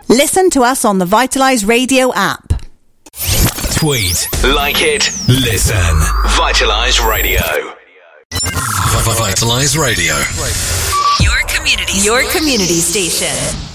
Listen to us on the Vitalise Radio app. Tweet, like it, listen. Vitalise Radio. Vitalise Radio. Your community station.